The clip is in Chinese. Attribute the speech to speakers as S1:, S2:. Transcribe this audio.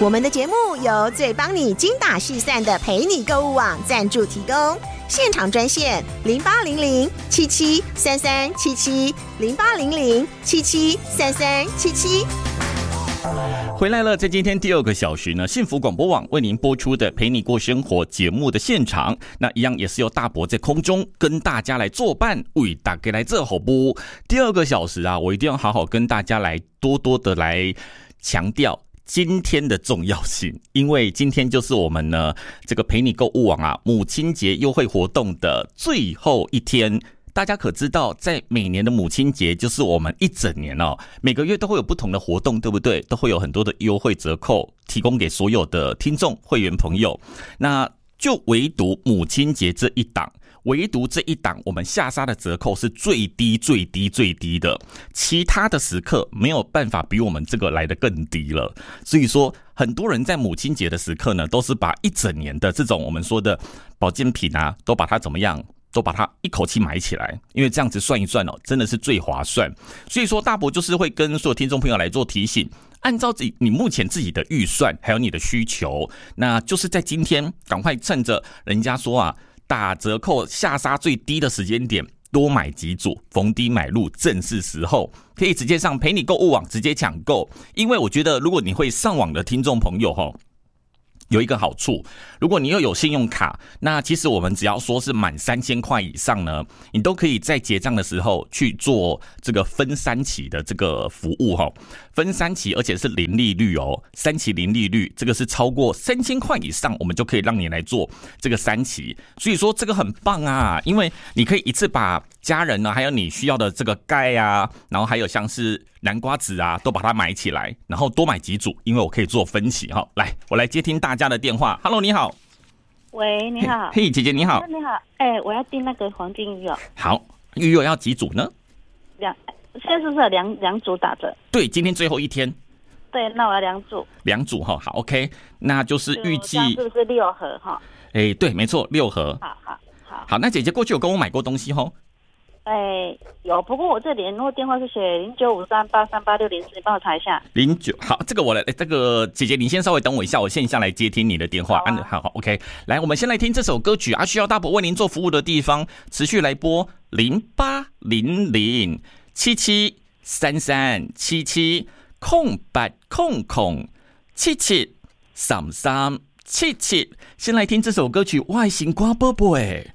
S1: 我们的节目由最帮你精打细算的陪你购物网赞助提供，现场专线08007733770800773377。
S2: 回来了，在今天第2个小时呢，幸福广播网为您播出的陪你过生活节目的现场，那一样也是由大伯在空中跟大家来作伴，为大家来做好播。第2个小时啊，我一定要好好跟大家来多多的来强调今天的重要性，因为今天就是我们呢这个陪你购物网啊母亲节优惠活动的最后一天。大家可知道，在每年的母亲节，就是我们一整年哦，每个月都会有不同的活动，对不对？都会有很多的优惠折扣提供给所有的听众会员朋友。那就唯独母亲节这一档，我们下杀的折扣是最低的，其他的时刻没有办法比我们这个来得更低了。所以说，很多人在母亲节的时刻呢，都是把一整年的这种我们说的保健品啊，都把它怎么样？都把它一口气买起来，因为这样子算一算哦，真的是最划算。所以说，大伯就是会跟所有听众朋友来做提醒，按照你目前自己的预算还有你的需求，那就是在今天赶快趁着人家说啊打折扣下杀最低的时间点，多买几组，逢低买入正是时候，可以直接上陪你购物网直接抢购。因为我觉得，如果你会上网的听众朋友有一个好处，如果你又有信用卡，那其实我们只要说是满3000块以上呢，你都可以在结账的时候去做这个分3期的这个服务分3期，而且是零利率3期零利率，这个是超过3000块以上，我们就可以让你来做这个3期。所以说这个很棒啊，因为你可以一次把家人呢，还有你需要的这个钙啊，然后还有像是南瓜子啊，都把它买起来，然后多买几组，因为我可以做分期来，我来接听大家的电话。Hello， 你好。
S3: 喂，你好。
S2: 嘿，姐姐你好。
S3: 你好，我要订那个黄金鱼
S2: 好，鱼友要几组呢？
S3: 现在是不是有两组打折？
S2: 对，今天最后一天。
S3: 对，那我要2组。
S2: 2组好 OK， 那就是预计
S3: 是不是6盒
S2: 对，没错，6盒。好，那姐姐过去有跟我买过东西
S3: 有，不过我这联络电话是写0953838604，你帮我查一下。
S2: 09，好，这个我来，这个姐姐你先稍微等我一下，我线下来接听你的电话。好 OK， 来，我们先来听这首歌曲啊，需要大伯为您做服务的地方，持续来拨0800773377空773377，先来听这首歌曲《我的心肝宝贝》。